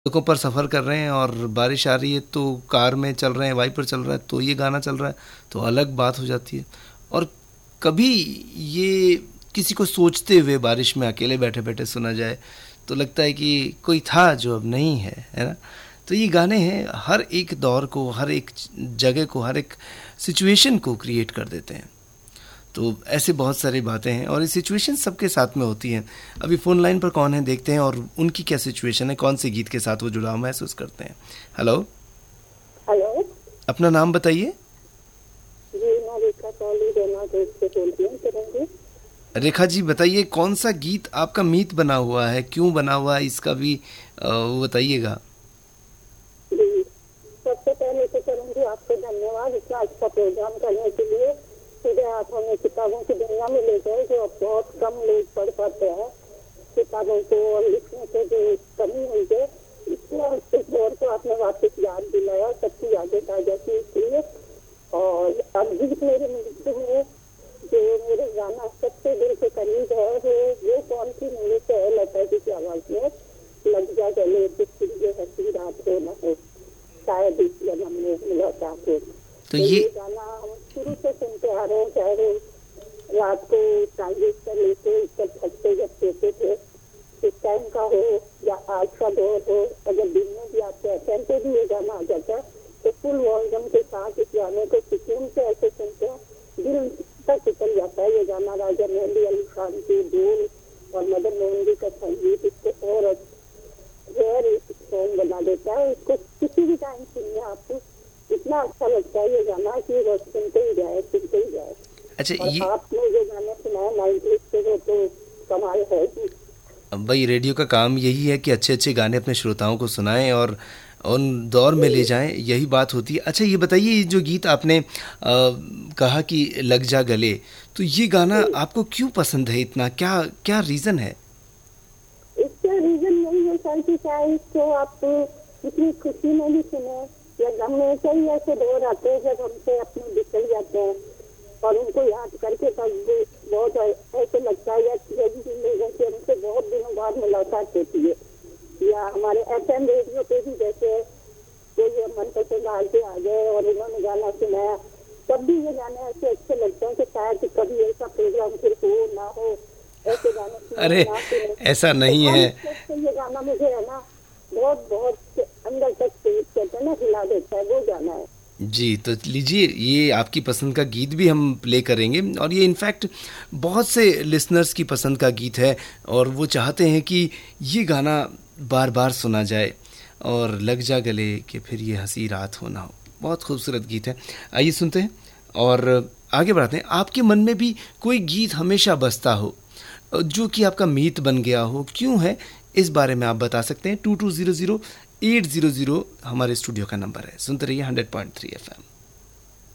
सड़कों पर सफ़र कर रहे हैं और बारिश आ रही है तो कार में चल रहे हैं, वाइपर चल रहा है तो ये गाना चल रहा है तो अलग बात हो जाती है। और कभी ये किसी को सोचते हुए बारिश में अकेले बैठे बैठे सुना जाए तो लगता है कि कोई था जो अब नहीं है ना। तो ये गाने हैं हर एक दौर को, हर एक जगह को, हर एक सिचुएशन को क्रिएट कर देते हैं। तो ऐसे बहुत सारी बातें हैं और ये सिचुएशन सबके साथ में होती हैं। अभी फ़ोन लाइन पर कौन है देखते हैं और उनकी क्या सिचुएशन है, कौन से गीत के साथ वो जुड़ाव महसूस करते हैं। हेलो। हेलो अपना नाम बताइए। जी, मैं रेखा कौली रेना देव से बोल रही हूँ तिरंगी। रेखा जी बताइए कौन सा गीत आपका मीत बना हुआ है, क्यों बना हुआ है, इसका भी वो बताइएगा। जी, सबसे पहले तो करूँगी आपको धन्यवाद इतना अच्छा प्रोग्राम करने के लिए। सीधे हाथों में किताबों की दुनिया में ले गए जो अब बहुत कम लोग पढ़ पाते हैं किताबों को, और लिखने के जो कमी हुई है इसलिए इस दौर को आपने वापस याद दिलाया, सबकी यादें ताजा की इसलिए। और अब गीत मेरे मृत्यु में जो मेरे गाना सबसे दिल के करीब है वो कौन सी मेरे से है, लता जी की आवाज में लग जा गले जो हंसी रात हो न हो शायद इस जन्म में मुलाकात हो। तो ये गाना हम शुरू से सुनते आ रहे हैं, चाहे रात को ट्रांजिस्टर लेके ऊपर छत पे जब सोते थे इस टाइम का हो या आज का दौर हो, अगर दिन में भी आपके एफएम पे भी ये गाना आ जाता है तो फुल वॉल्यूम के साथ इस गाने को सुकून से ऐसे सुनते हैं, दिल तक उतर जाता है ये गाना। राजा मेहंदी अली खान की बोल और मदन मोहन जी का संगीत इसको और रेयर सॉन्ग बना देता है। इसको किसी भी टाइम सुनिए आपको इतना अच्छा लगता है ये गाना कि बस सुनते ही जाए। अच्छा, और ये आपने जो गाने सुनाए 90s के वो तो कमाल है कि भाई रेडियो का काम यही है कि अच्छे अच्छे गाने अपने श्रोताओं को सुनाएं और उन दौर में ले जाएं, यही बात होती है। अच्छा ये बताइए, ये जो गीत आपने कहा कि लग जा गले, तो ये गाना आपको क्यों पसंद है इतना, क्या क्या रीज़न है? इसका रीजन यही है सर कि चाहे इसको आप कितनी खुशी में भी सुने या गम में, कई ऐसे दौर आते हैं जब हमसे अपने बिछड़ जाते हैं और उनको याद करके तब बहुत ऐसे लगता है या लोगों से हमसे बहुत दिनों बाद मुलाकात होती है, या हमारे एफएम रेडियो पे भी जैसे कोई मनपसंद आके आ गए और उन्होंने गाना सुनाया तब भी ये गाने ऐसे अच्छे लगते हैं कि शायद कभी ऐसा प्रोग्राम फिर हो ना हो, ऐसे गाने अरे ऐसा नहीं है। ये गाना मुझे है ना बहुत बहुत अंदर तक कहते हैं ना हिला देता है, वो गाना है। जी तो लीजिए, ये आपकी पसंद का गीत भी हम प्ले करेंगे और ये इनफैक्ट बहुत से लिसनर्स की पसंद का गीत है और वो चाहते हैं कि ये गाना बार बार सुना जाए और लग जा गले कि फिर ये हंसी रात हो ना हो। बहुत खूबसूरत गीत है, आइए सुनते हैं और आगे बढ़ाते हैं। आपके मन में भी कोई गीत हमेशा बजता हो जो कि आपका मीत बन गया हो, क्यों है, इस बारे में आप बता सकते हैं। 2200 800 हमारे स्टूडियो का नंबर है। सुनते रहिए 100.3 FM।